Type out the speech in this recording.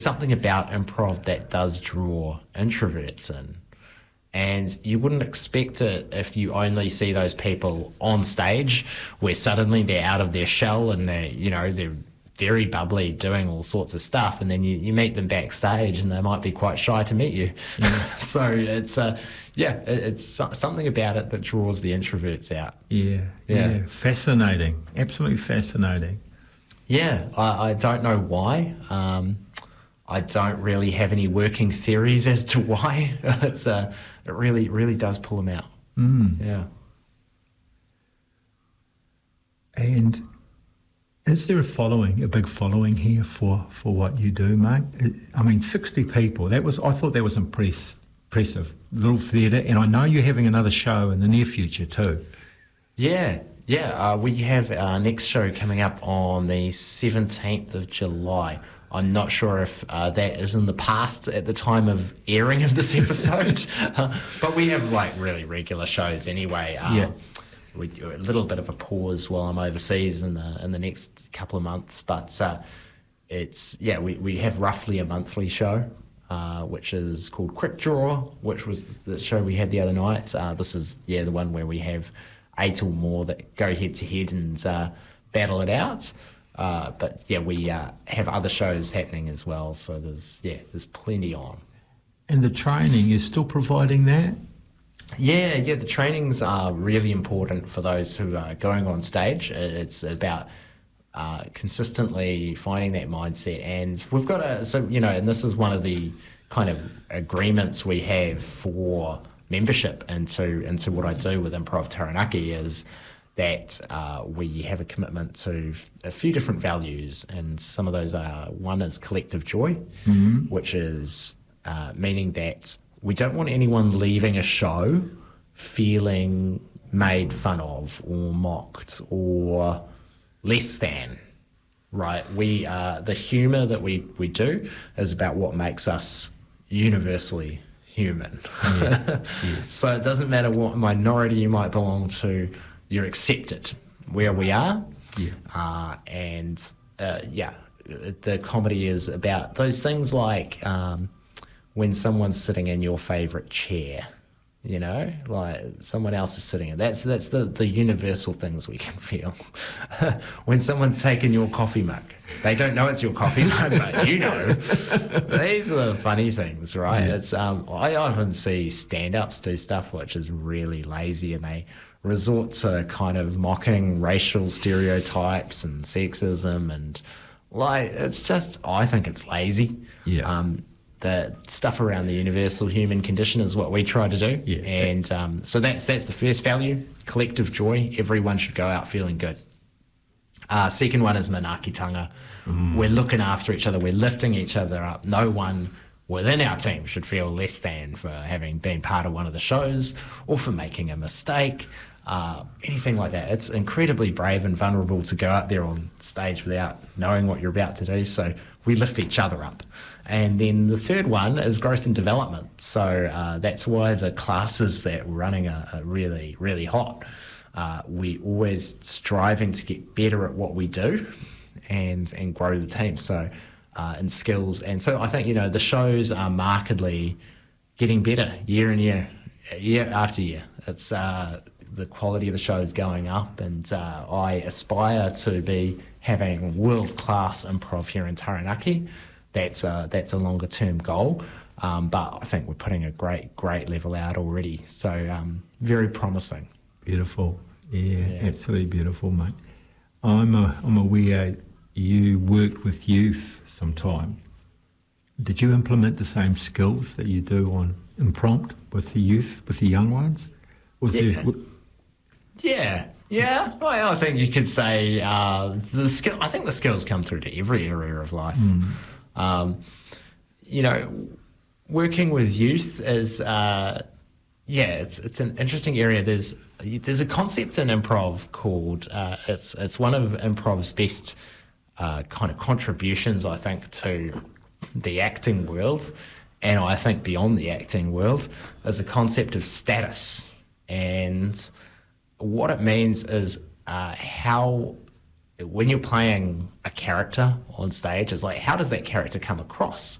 something about improv that does draw introverts in. And you wouldn't expect it if you only see those people on stage where suddenly they're out of their shell and they're very bubbly doing all sorts of stuff, and then you meet them backstage and they might be quite shy to meet you. So it's something about it that draws the introverts out. Yeah. Fascinating. Absolutely fascinating. Yeah, I don't know why. I don't really have any working theories as to why. It really does pull them out. Yeah. And is there a big following here for what you do, mate? I mean, 60 people. I thought that was impressive. Little theatre, and I know you're having another show in the near future too. Yeah. We have our next show coming up on the 17th of July. I'm not sure if that is in the past at the time of airing of this episode, but we have really regular shows anyway. We do a little bit of a pause while I'm overseas in the next couple of months, but we have roughly a monthly show, which is called Quick Draw, which was the show we had the other night. This is the one where we have 8 or more that go head to head and battle it out. But we have other shows happening as well, so there's plenty on. And the training is still providing that? Yeah, the trainings are really important for those who are going on stage. It's about consistently finding that mindset, and we've got and this is one of the kind of agreements we have for membership into what I do with Improv Taranaki is that we have a commitment to a few different values, and some of those are, one is collective joy, which is meaning that we don't want anyone leaving a show feeling made fun of or mocked or less than, right? The humour that we do is about what makes us universally human. Yes. So it doesn't matter what minority you might belong to, you're accepted where we are. The comedy is about those things like when someone's sitting in your favourite chair, like someone else is sitting in. That's the universal things we can feel. When someone's taken your coffee mug, they don't know it's your coffee mug, but you know. These are the funny things, right? Yeah. It's I often see stand-ups do stuff which is really lazy, and they resort to kind of mocking racial stereotypes and sexism, and it's just, I think it's lazy. The stuff around the universal human condition is what we try to do. And so that's the first value, collective joy. Everyone should go out feeling good. Second one is manaakitanga. We're looking after each other. We're lifting each other up. No one within our team should feel less than for having been part of one of the shows or for making a mistake, anything like that. It's incredibly brave and vulnerable to go out there on stage without knowing what you're about to do. So we lift each other up. And then the third one is growth and development. So that's why the classes that we're running are really, really hot. We're always striving to get better at what we do and grow the team. So in skills. And so I think, the shows are markedly getting better year after year. It's the quality of the show is going up, and I aspire to be having world-class improv here in Taranaki. That's a longer-term goal, but I think we're putting a great level out already. So very promising. Beautiful, yeah, absolutely beautiful, mate. I'm aware you worked with youth sometime. Did you implement the same skills that you do on Imprompt with the youth, with the young ones? Yeah. Well, I think you could say the skill. I think the skills come through to every area of life. Working with youth is it's an interesting area. There's a concept in improv called it's one of improv's best kind of contributions, I think, to the acting world, and I think beyond the acting world, is a concept of status. And what it means is how when you're playing a character on stage, it's like, how does that character come across?